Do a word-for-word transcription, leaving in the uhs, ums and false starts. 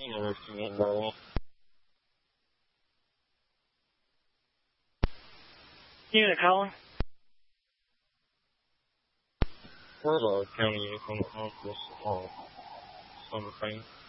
University in Berlin. Unit calling. Hello, County from office of something.